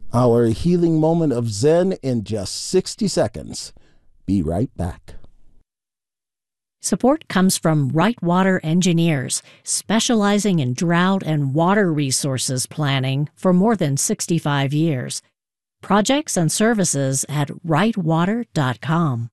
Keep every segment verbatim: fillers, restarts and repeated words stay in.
Our healing moment of Zen in just sixty seconds. Be right back. Support comes from Right Water Engineers, specializing in drought and water resources planning for more than sixty-five years. Projects and services at right water dot com.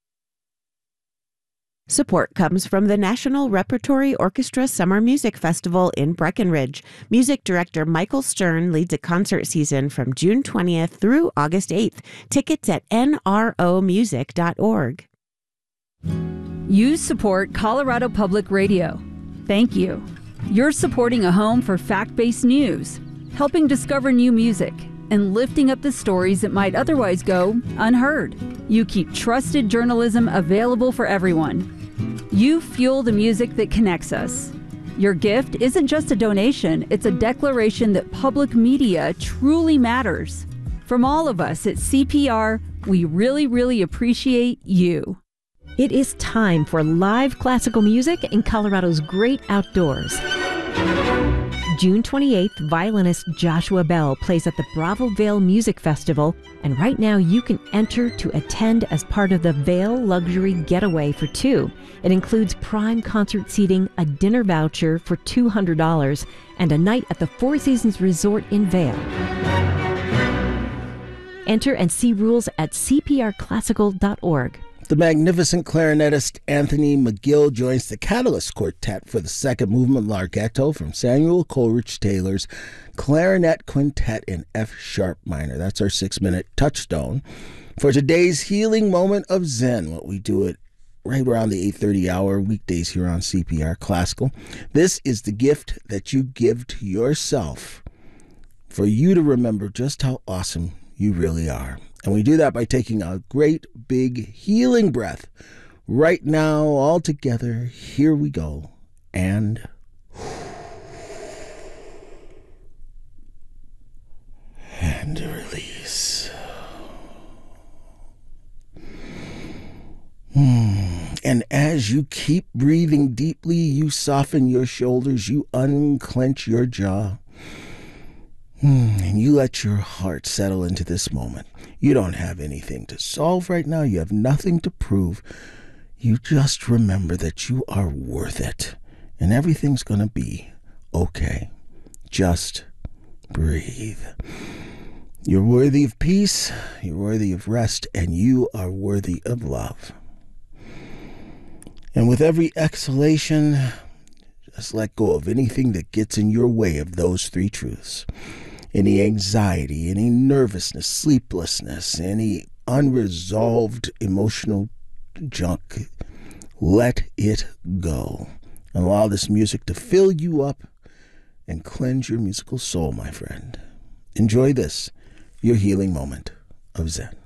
Support comes from the National Repertory Orchestra Summer Music Festival in Breckenridge. Music director Michael Stern leads a concert season from June twentieth through August eighth. Tickets at N R O music dot org. You support Colorado Public Radio. Thank you. You're supporting a home for fact-based news, helping discover new music, and lifting up the stories that might otherwise go unheard. You keep trusted journalism available for everyone. You fuel the music that connects us. Your gift isn't just a donation, it's a declaration that public media truly matters. From all of us at C P R, we really, really appreciate you. It is time for live classical music in Colorado's great outdoors. June twenty-eighth, violinist Joshua Bell plays at the Bravo Vale Music Festival, and right now you can enter to attend as part of the Vale Luxury Getaway for two. It includes prime concert seating, a dinner voucher for two hundred dollars, and a night at the Four Seasons Resort in Vale. Enter and see rules at c p r classical dot org. The magnificent clarinetist Anthony McGill joins the Catalyst Quartet for the second movement Larghetto from Samuel Coleridge Taylor's Clarinet Quintet in F-sharp minor. That's our six-minute touchstone for today's healing moment of Zen, what we do it right around the eight thirty hour, weekdays here on C P R Classical. This is the gift that you give to yourself for you to remember just how awesome you really are. And we do that by taking a great big healing breath. Right now, all together, here we go. And and release. Hmm. And as you keep breathing deeply, you soften your shoulders, you unclench your jaw. And you let your heart settle into this moment. You don't have anything to solve right now. You have nothing to prove. You just remember that you are worth it. And everything's going to be okay. Just breathe. You're worthy of peace. You're worthy of rest. And you are worthy of love. And with every exhalation, just let go of anything that gets in your way of those three truths. Any anxiety, any nervousness, sleeplessness, any unresolved emotional junk, let it go. And allow this music to fill you up and cleanse your musical soul, my friend. Enjoy this, your healing moment of Zen.